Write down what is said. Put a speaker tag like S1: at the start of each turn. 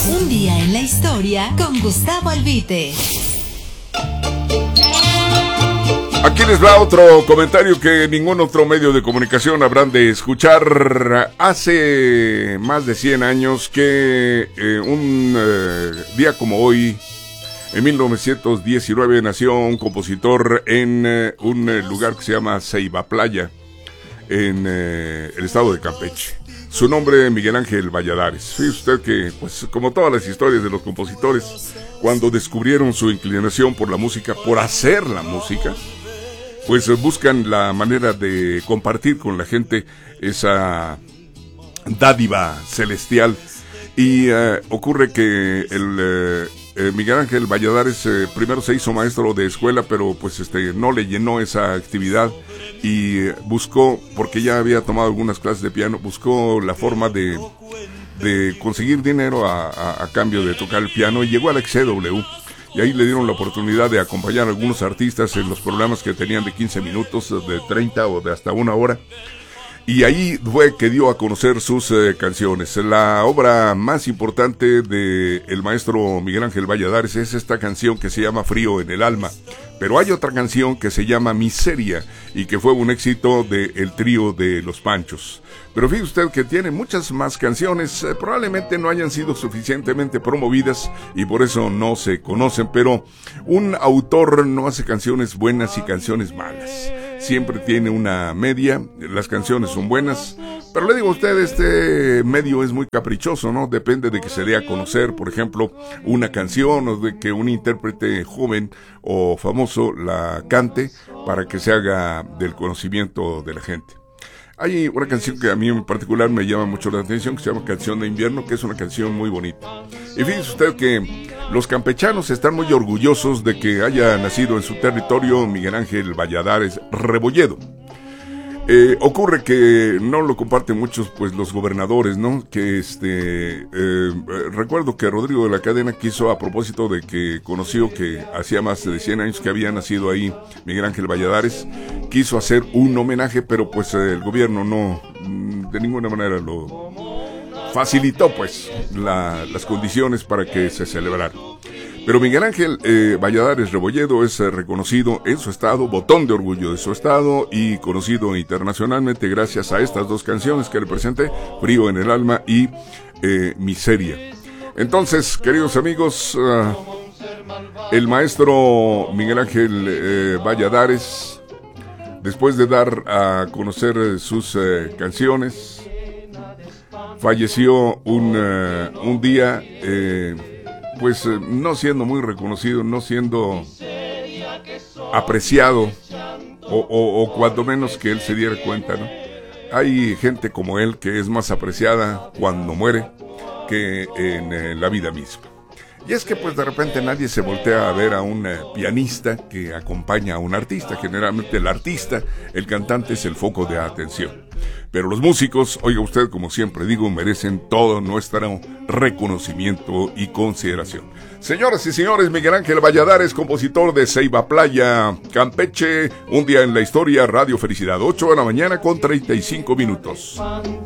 S1: Un día en la historia con Gustavo Albite.
S2: Aquí les va otro comentario que ningún otro medio de comunicación habrán de escuchar. Hace más de 100 años que un día como hoy, en 1919, nació un compositor en un lugar que se llama Ceiba Playa, en el estado de Campeche. Su nombre, Miguel Ángel Valladares. Fíjese usted que, pues, como todas las historias de los compositores, cuando descubrieron su inclinación por la música, por hacer la música, pues buscan la manera de compartir con la gente esa dádiva celestial. Y ocurre que Miguel Ángel Valladares primero se hizo maestro de escuela, pero pues no le llenó esa actividad y buscó, porque ya había tomado algunas clases de piano, buscó la forma de conseguir dinero a cambio de tocar el piano, y llegó a la XCW. Y ahí le dieron la oportunidad de acompañar a algunos artistas en los programas que tenían de 15 minutos, de 30 o de hasta una hora. Y ahí fue que dio a conocer sus canciones. La obra más importante del maestro Miguel Ángel Valladares es esta canción que se llama Frío en el Alma. Pero hay otra canción que se llama Miseria y que fue un éxito del trío de Los Panchos. Pero fíjese usted que tiene muchas más canciones, probablemente no hayan sido suficientemente promovidas y por eso no se conocen, pero un autor no hace canciones buenas y canciones malas. Siempre tiene una media, las canciones son buenas, pero le digo a usted, este medio es muy caprichoso, ¿no? Depende de que se dé a conocer, por ejemplo, una canción, o de que un intérprete joven o famoso la cante para que se haga del conocimiento de la gente. Hay una canción que a mí en particular me llama mucho la atención, que se llama Canción de Invierno, que es una canción muy bonita. Y fíjese usted que los campechanos están muy orgullosos de que haya nacido en su territorio Miguel Ángel Valladares Rebolledo. Ocurre que no lo comparten muchos, pues, los gobernadores, ¿no? Que recuerdo que Rodrigo de la Cadena quiso, a propósito de que conoció que hacía más de 100 años que había nacido ahí Miguel Ángel Valladares, quiso hacer un homenaje, pero pues el gobierno no, de ninguna manera lo facilitó, pues, las condiciones para que se celebrara. Pero Miguel Ángel Valladares Rebolledo es reconocido en su estado, botón de orgullo de su estado, y conocido internacionalmente gracias a estas dos canciones que le presenté, Frío en el Alma y Miseria. Entonces, queridos amigos, el maestro Miguel Ángel Valladares, después de dar a conocer sus canciones, falleció un día... pues no siendo muy reconocido, no siendo apreciado, o cuando menos que él se diera cuenta, ¿no? Hay gente como él que es más apreciada cuando muere que en la vida misma. Y es que pues de repente nadie se voltea a ver a un pianista que acompaña a un artista. Generalmente el artista, el cantante, es el foco de atención. Pero los músicos, oiga usted, como siempre digo, merecen todo nuestro reconocimiento y consideración. Señoras y señores, Miguel Ángel Valladares, compositor de Ceiba Playa, Campeche, un día en la historia, Radio Felicidad, 8 de la mañana con 35 minutos.